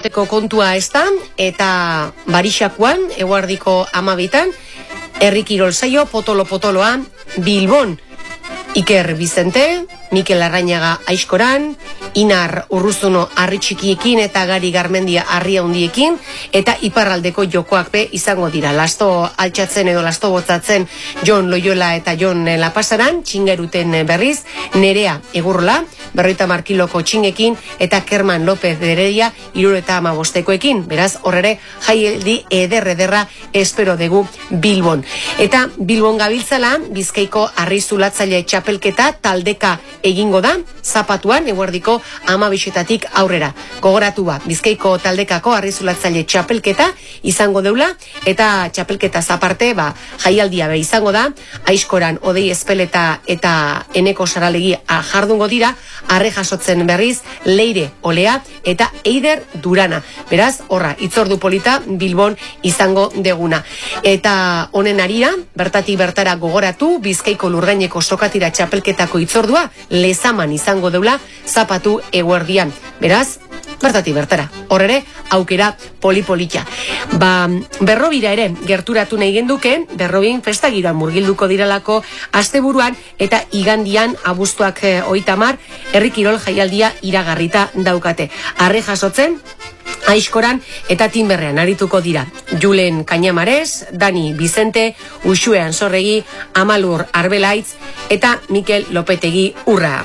urteko kontua ez da, eta Barixakuan, eguardiko 12, herri kirol saio potolo-potoloa Bilbon. Iker Bizente, Mikel Arrainaga Aizkoran, Inar Urruzuno harri txikiekin eta Gari Garmendia harri handiekin, eta iparraldeko jokoak be izango dira. Lasto altxatzen edo lasto botzatzen Jon Loyola eta Jon Lapasaran, txingeruten berriz, Nerea Egurrola, 50 kiloko txingekin, eta Kerman López de Heredia 75koekin. Beraz, horrere, jaialdi ederra espero dugu Bilbon. Eta Bilbon gabiltzala, Bizkaiko harri zulatzaile txapelketa taldeka egingo da, zapatuan, eguerdiko 12etatik aurrera. Gogoratu ba, Bizkaiko taldekako harri zulatzaile txapelketa izango deula, eta txapelketa zaparte, jaialdia be izango da, Aizkoran Odei Espeleta eta Eneko Saralegi jardungo dira, harre jasotzen berriz, Leire Olea eta Eider Durana. Beraz, horra, itzordu polita Bilbon izango deguna. Eta honen arira, bertatik bertara gogoratu, Bizkaiko lurgaineko sokatira txapelketako itzordua, Lezaman izango deula, zapatu eguerdian. Beraz, bertatik bertara. Horrere, aukera polipolitxa. Berrobira ere, gerturatu nahi genduke, berrobin festa giroan murgilduko diralako asteburuan, eta igandian abuztuak 30, herri kirol jaialdia iragarrita daukate. Harre jasotzen, Aizkoran eta Tinberrean arituko dira. Julen Kañamares, Dani Bizente, Uxue Ansorregi, Amalur Arbelaitz eta Mikel Lopetegi Urra.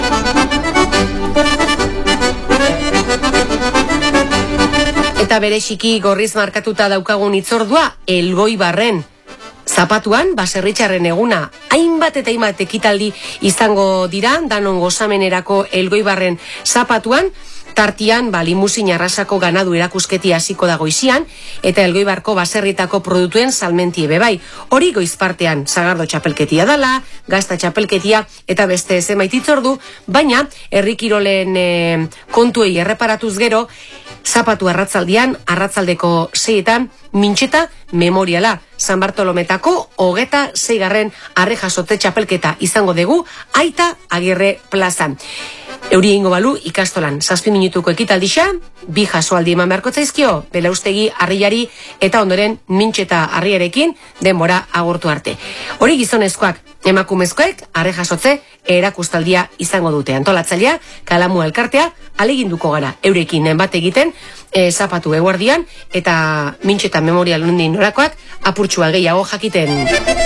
Eta bereziki gorriz markatuta daukagun itzordua, Elgoibarren. Zapatuan, baserritxarren eguna, hainbat eta hainbat ekitaldi izango dira, danon gozamenerako Elgoibarren zapatuan, tartian, limusin arrasako ganadu erakusketi hasiko da goizian, eta Elgoibarko baserritako produktuen salmentie bebai. Hori goizpartean, Sagardo txapelketia dala, Gazta txapelketia, eta beste zenbait itzordu, baina herri kirolen kontuei erreparatuz gero, zapatu arratzaldian, arratzaldeko 6etan, mintxeta memoriala. San Bartolometako 26. harre jasotze txapelketa izango dugu, Aita Agirre plazan. Euri egingo balu ikastolan 7 minutuko ekitaldixa, 2 jasoaldi eman beharko zaizkio, Belaustegi harriari eta ondoren mintxeta harriarekin denbora agortu arte. Hori gizonezkoak, emakumezkoek harre jasotze erakustaldia izango dute. Antolatzailea, Kalamu elkartea, aleginduko gara eurekin bat egiten, zapatu eguerdian, eta mintxeta memorial nundin norakoak apurtxua gehiago jakiten.